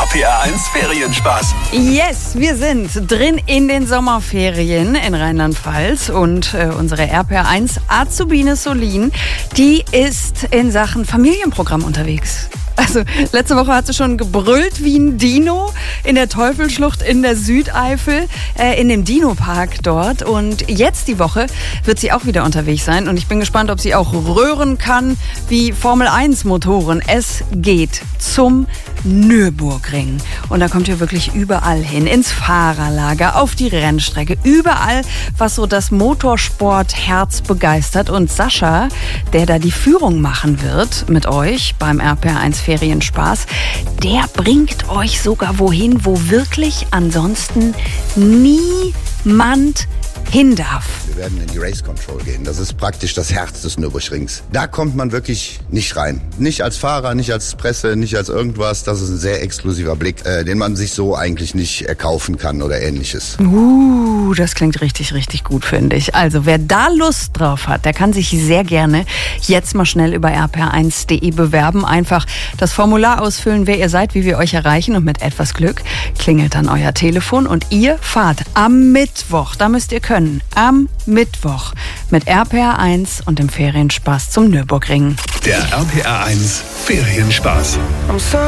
RPA 1 Ferienspaß. Yes, wir sind drin in den Sommerferien in Rheinland-Pfalz und unsere RPA 1 Azubine Solin, die ist in Sachen Familienprogramm unterwegs. Also letzte Woche hat sie schon gebrüllt wie ein Dino in der Teufelschlucht in der Südeifel, in dem Dino-Park dort. Und jetzt die Woche wird sie auch wieder unterwegs sein. Und ich bin gespannt, ob sie auch röhren kann wie Formel-1-Motoren. Es geht zum Nürburgring. Und da kommt ihr wirklich überall hin, ins Fahrerlager, auf die Rennstrecke, überall, was so das Motorsportherz begeistert. Und Sascha, der da die Führung machen wird mit euch beim RPA 1 Ferienspaß, der bringt euch sogar wohin, wo wirklich ansonsten niemand hin darf. Wir werden in die Race Control gehen. Das ist praktisch das Herz des Nürburgrings. Da kommt man wirklich nicht rein. Nicht als Fahrer, nicht als Presse, nicht als irgendwas. Das ist ein sehr exklusiver Blick, den man sich so eigentlich nicht erkaufen kann oder ähnliches. Das klingt richtig, richtig gut, finde ich. Also wer da Lust drauf hat, der kann sich sehr gerne jetzt mal schnell über rpa1.de bewerben. Einfach das Formular ausfüllen, wer ihr seid, wie wir euch erreichen. Und mit etwas Glück klingelt dann euer Telefon und ihr fahrt am Mittwoch, da müsst ihr können, am Mittwoch mit RPA 1 und dem Ferienspaß zum Nürburgring. Der RPA 1 Ferienspaß.